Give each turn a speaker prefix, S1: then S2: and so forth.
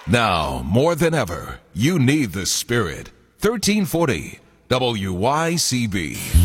S1: Now, more than ever, you need the Spirit. 1340 WYCB.